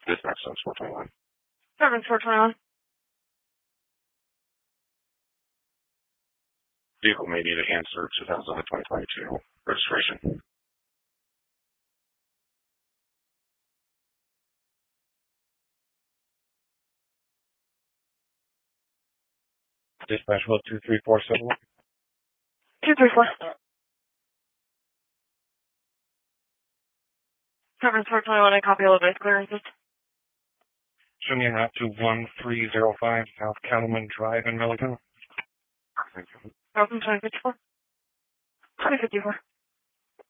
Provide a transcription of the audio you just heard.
Dispatch Subs 421. Service 421. Vehicle may need a hand search as of the 2022 registration. Dispatch hold 23471. 234. Service 421, I copy all of those clearances. Show me a route to 1305 South Cattleman Drive in Milligan. Thank you. Welcome to 254. 254.